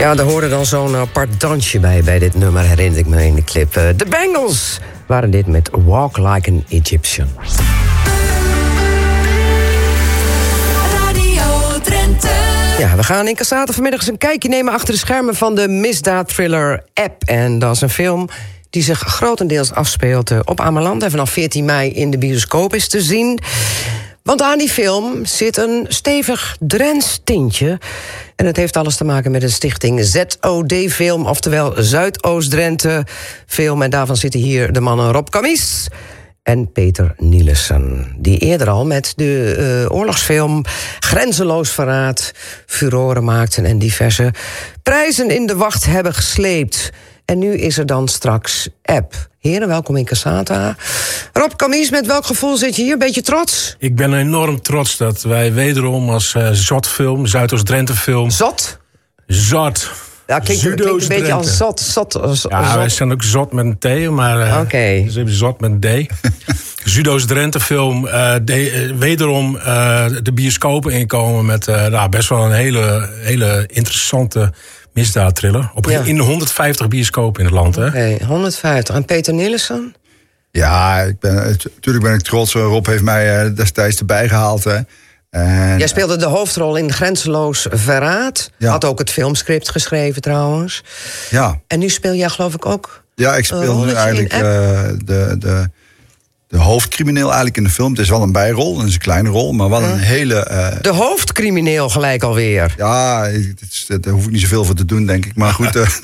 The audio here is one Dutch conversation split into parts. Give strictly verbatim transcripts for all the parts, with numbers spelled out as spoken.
Ja, daar hoorde dan zo'n apart dansje bij, bij dit nummer, herinner ik me in de clip. De uh, Bangles waren dit met Walk Like an Egyptian. Radio Drenthe. Ja, we gaan in Cassata vanmiddag eens een kijkje nemen achter de schermen van de misdaadthriller App. En dat is een film die zich grotendeels afspeelt op Ameland en vanaf veertien mei in de bioscoop is te zien. Want aan die film zit een stevig Drents tintje. En het heeft alles te maken met de stichting Z O D Film, oftewel Zuidoost-Drenthe Film. En daarvan zitten hier de mannen Rob Camies en Peter Nielsen, die eerder al met de uh, oorlogsfilm Grenzeloos Verraad furoren maakten en diverse prijzen in de wacht hebben gesleept. En nu is er dan straks App. Heren, welkom in Cassata. Rob Camies, met welk gevoel zit je hier? Beetje trots? Ik ben enorm trots dat wij wederom als uh, Zot-film, Zuidoost-Drenthe film... Zot? Zot. Ja, klinkt, klinkt een beetje als zot. zot, zot ja, zot. wij zijn ook Zot met een T, maar uh, okay. dus hebben Zot met een D. Zuidoost-Drenthe film, uh, de, uh, wederom uh, de bioscopen inkomen met uh, nou, best wel een hele, hele interessante misdaadthriller. Op, ja. In de honderdvijftig bioscopen in het land, hè? Oké, okay, honderdvijftig. En Peter Nielsen? Ja, ik ben, natuurlijk ben ik trots. Rob heeft mij uh, destijds erbij gehaald, hè. En, Jij speelde de hoofdrol in Grenzeloos Verraad. Ja. Had ook het filmscript geschreven, trouwens. Ja. En nu speel jij, geloof ik, ook... Ja, ik speel uh, nu eigenlijk uh, de... de De hoofdcrimineel eigenlijk in de film. Het is wel een bijrol, het is een kleine rol, maar wel een hele... Uh... De hoofdcrimineel gelijk alweer. Ja, daar hoef ik niet zoveel voor te doen, denk ik. Maar goed... Uh...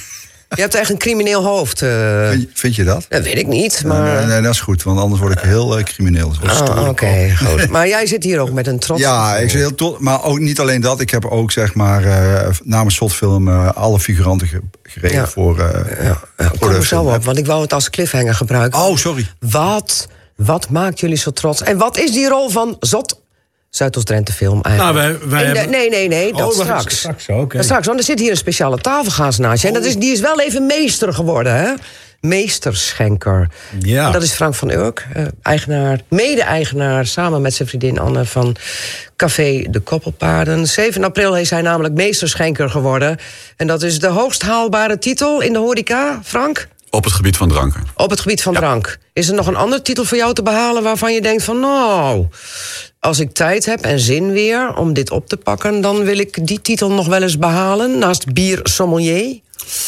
Je hebt echt een crimineel hoofd. Uh... Vind, vind je dat? Dat weet ik niet, maar... Nee, nee, dat is goed, want anders word ik heel uh, crimineel. Ah, Oké, okay, goed. Maar jij zit hier ook met een trots. Ja, ik zit heel trots. Maar ook niet alleen dat. Ik heb ook, zeg maar, uh, namens Zotfilm uh, alle figuranten geregeld ja. voor... Uh, ja. Ja, kom er zo op, want ik wou het als cliffhanger gebruiken. Oh, sorry. Wat, wat maakt jullie zo trots? En wat is die rol van Zot... Zuidoost-Drenthe Film eigenlijk? Nou, wij, wij de, hebben... Nee, nee, nee, dat oh, straks. Straks, okay. straks, want er zit hier een speciale tafelgaas naast je. Oh. En dat is, die is wel even meester geworden, hè? Meesterschenker. Ja. En dat is Frank van Urk, uh, eigenaar, mede-eigenaar... samen met zijn vriendin Anne van Café de Koppelpaarden. zeven april is hij namelijk meesterschenker geworden. En dat is de hoogst haalbare titel in de horeca, Frank? Op het gebied van dranken. Op het gebied van ja. drank. Is er nog een andere titel voor jou te behalen waarvan je denkt van... nou, als ik tijd heb en zin weer om dit op te pakken... dan wil ik die titel nog wel eens behalen, naast bier sommelier?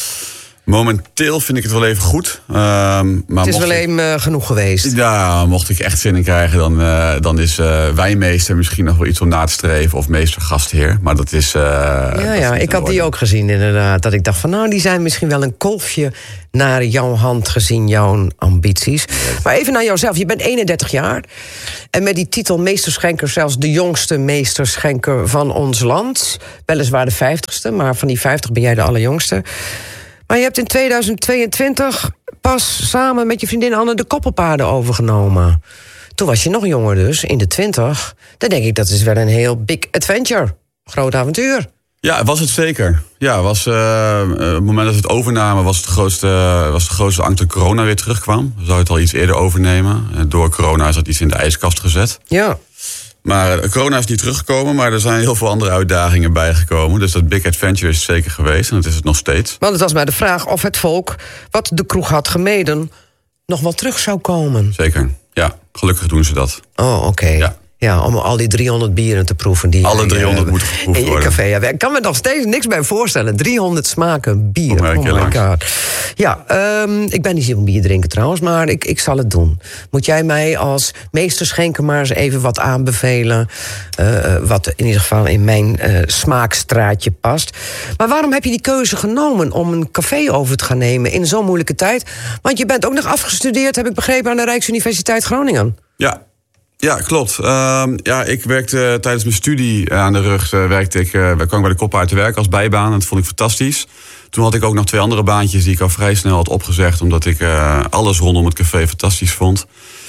Momenteel vind ik het wel even goed. Uh, maar het is wel ik... even uh, genoeg geweest. Ja, mocht ik echt zin in krijgen... dan, uh, dan is uh, wijnmeester misschien nog wel iets om na te streven... of meester gastheer, maar dat is... Uh, ja, dat ja, is ik had die ook gezien inderdaad. Dat ik dacht van, nou, die zijn misschien wel een kolfje... naar jouw hand gezien, jouw ambities. Maar even naar jouzelf, je bent eenendertig jaar... en met die titel meesterschenker... zelfs de jongste meesterschenker van ons land. Weliswaar de vijftigste, maar van die vijftig ben jij de allerjongste... Maar je hebt in tweeduizend tweeëntwintig pas samen met je vriendin Anne de Koppelpaarden overgenomen. Toen was je nog jonger dus, in de twintig. Dan denk ik, dat is wel een heel big adventure. Groot avontuur. Ja, was het zeker. Ja, was, uh, op het moment dat we het overnamen was het grootste, was de grootste angst dat corona weer terugkwam. We zouden het al iets eerder overnemen. Door corona is dat iets in de ijskast gezet. Ja. Maar corona is niet teruggekomen, maar er zijn heel veel andere uitdagingen bijgekomen. Dus dat big adventure is zeker geweest en dat is het nog steeds. Want het was maar de vraag of het volk, wat de kroeg had gemeden, nog wel terug zou komen. Zeker, ja. Gelukkig doen ze dat. Oh, oké. Okay. Ja. Ja, om al die driehonderd bieren te proeven. Die Alle driehonderd uh, moeten geproefd worden. In je café. Ja, ik kan me nog steeds niks bij voorstellen. driehonderd smaken bier. Oh, oh my god. Ja, um, ik ben niet zo'n bier drinken trouwens, maar ik, ik zal het doen. Moet jij mij als meesterschenker maar eens even wat aanbevelen... Uh, wat in ieder geval in mijn uh, smaakstraatje past. Maar waarom heb je die keuze genomen om een café over te gaan nemen... in zo'n moeilijke tijd? Want je bent ook nog afgestudeerd, heb ik begrepen... aan de Rijksuniversiteit Groningen. Ja. Ja, klopt. Uh, ja, ik werkte uh, tijdens mijn studie aan de rug... Uh, werkte ik, uh, kwam ik bij de Koppelpaarden te werken als bijbaan. En dat vond ik fantastisch. Toen had ik ook nog twee andere baantjes die ik al vrij snel had opgezegd... omdat ik uh, alles rondom het café fantastisch vond.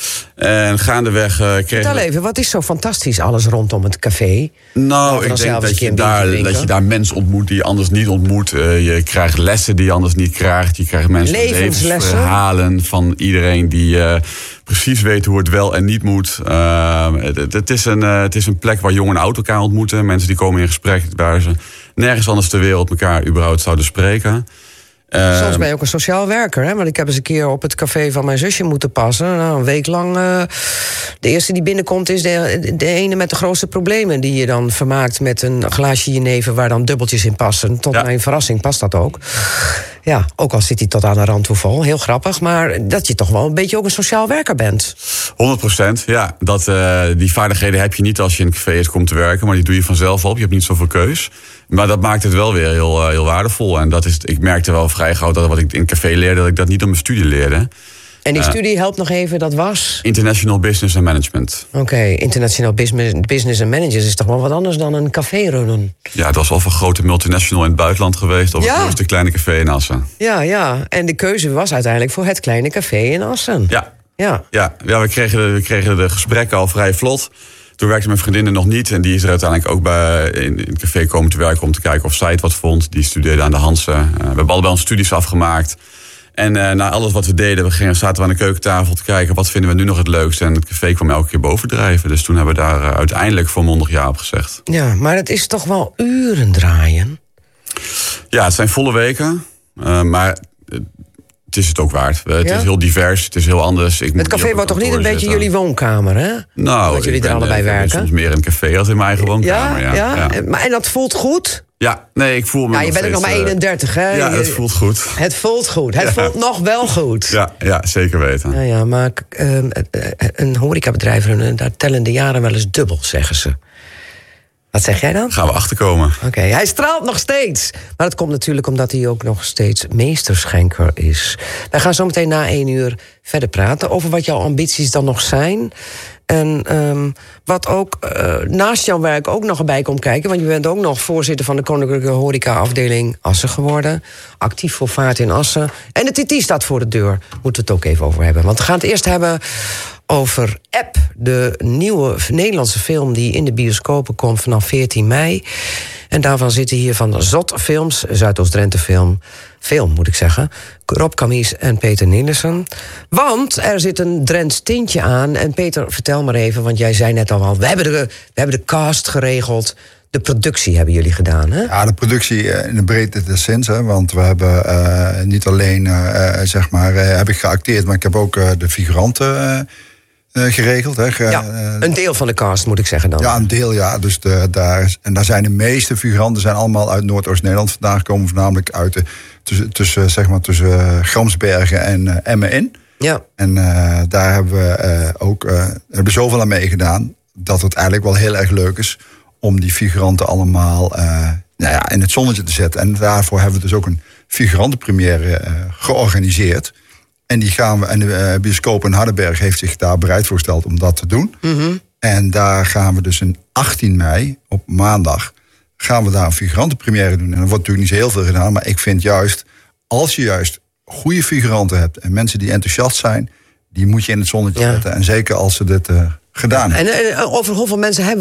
En gaandeweg uh, kreeg... Vertel even, wat is zo fantastisch alles rondom het café? Nou, ik denk dat je, daar, dat je daar mensen ontmoet die je anders niet ontmoet. Uh, je krijgt lessen die je anders niet krijgt. Je krijgt mensen levensverhalen van iedereen die... Uh, precies weten hoe het wel en niet moet. Uh, het, het, is een, uh, het is een plek waar jong en oud elkaar ontmoeten. Mensen die komen in gesprek waar ze nergens anders ter wereld elkaar überhaupt zouden spreken. Uh, Soms ben je ook een sociaal werker, hè? Want ik heb eens een keer op het café van mijn zusje moeten passen. Nou, een week lang. Uh, de eerste die binnenkomt is de, de ene met de grootste problemen. Die je dan vermaakt met een glaasje jenever waar dan dubbeltjes in passen. Tot ja. mijn verrassing past dat ook. Ja, ook al zit hij tot aan de rand toe vol. Heel grappig. Maar dat je toch wel een beetje ook een sociaal werker bent. honderd procent, ja. Dat, uh, die vaardigheden heb je niet als je in een café komt te werken. Maar die doe je vanzelf op. Je hebt niet zoveel keus. Maar dat maakt het wel weer heel, uh, heel waardevol. En dat is, ik merkte wel vrij gauw dat wat ik in een café leerde, dat ik dat niet op mijn studie leerde. En die studie, helpt nog even, dat was? International Business and Management. Oké, okay, International Business, Business and Managers is toch wel wat anders dan een café runnen? Ja, het was of een grote multinational in het buitenland geweest, of ja. een kleine café in Assen. Ja, ja. En de keuze was uiteindelijk voor het kleine café in Assen. Ja, ja. ja. ja we, kregen de, we kregen de gesprekken al vrij vlot. Toen werkte mijn vriendin er nog niet. En die is er uiteindelijk ook bij in, in het café komen te werken om te kijken of zij het wat vond. Die studeerde aan de Hanse. Uh, we hebben allebei onze studies afgemaakt. En uh, na alles wat we deden, we gingen, zaten we aan de keukentafel te kijken, wat vinden we nu nog het leukste? En het café kwam elke keer bovendrijven. Dus toen hebben we daar uh, uiteindelijk volmondig ja op gezegd. Ja, maar het is toch wel uren draaien? Ja, het zijn volle weken. Uh, maar uh, het is het ook waard. Uh, het ja? is heel divers, het is heel anders. Ik het café wordt toch niet een beetje jullie woonkamer, hè? Nou, dat jullie er allebei ik werken? ben soms meer in een café als in mijn eigen woonkamer. Ja, ja. ja. Maar, en dat voelt goed? Ja, nee, ik voel me ja, je nog bent ook nog maar eenendertig, hè? Ja, het voelt goed. Het voelt goed. Het ja. voelt nog wel goed. Ja, ja zeker weten. Ja, ja maar uh, een horecabedrijf runnen, daar tellen de jaren wel eens dubbel, zeggen ze. Wat zeg jij dan? Gaan we achterkomen. Oké, okay, hij straalt nog steeds. Maar dat komt natuurlijk omdat hij ook nog steeds meesterschenker is. Wij gaan zo meteen na één uur verder praten over wat jouw ambities dan nog zijn. En um, wat ook uh, naast jouw werk ook nog erbij komt kijken. Want je bent ook nog voorzitter van de Koninklijke Horeca-afdeling Assen geworden. Actief voor vaart in Assen. En de T T staat voor de deur. Moeten we het ook even over hebben. Want we gaan het eerst hebben over App. De nieuwe Nederlandse film die in de bioscopen komt vanaf veertien mei. En daarvan zitten hier van Zot Films, Zuidoost-Drenthe Film... Film, moet ik zeggen. Rob Camies en Peter Nelissen. Want er zit een Drents tintje aan. En Peter, vertel maar even, want jij zei net al wel... we hebben de, we hebben de cast geregeld. De productie hebben jullie gedaan, hè? Ja, de productie in de breedte des zins, hè. Want we hebben uh, niet alleen, uh, zeg maar, uh, heb ik geacteerd... maar ik heb ook uh, de figuranten... Uh, Uh, geregeld. Hè. Ge, ja, een deel van de cast moet ik zeggen dan. Ja, een deel, ja. Dus de, daar, en daar zijn de meeste figuranten zijn allemaal uit Noordoost-Nederland vandaan gekomen. Voornamelijk uit de, tussen, tussen, zeg maar, tussen uh, Gramsbergen en uh, Emmen in. Ja. En uh, daar hebben we uh, ook uh, hebben zoveel aan meegedaan dat het eigenlijk wel heel erg leuk is om die figuranten allemaal uh, nou ja, in het zonnetje te zetten. En daarvoor hebben we dus ook een figurantenpremière uh, georganiseerd. En die gaan we, en de uh, bioscoop in Hardenberg heeft zich daar bereid voor gesteld om dat te doen. Mm-hmm. En daar gaan we dus een achttien mei, op maandag, gaan we daar een figurantenpremière doen. En er wordt natuurlijk niet zo heel veel gedaan, maar ik vind juist, als je juist goede figuranten hebt en mensen die enthousiast zijn, die moet je in het zonnetje ja. zetten. En zeker als ze dit uh, gedaan ja. hebben. En, en over hoeveel mensen hebben